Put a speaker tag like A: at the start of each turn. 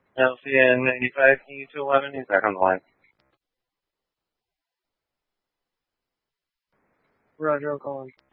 A: LCN 95, EU211, he's back on the line.
B: Roger, I'll call him.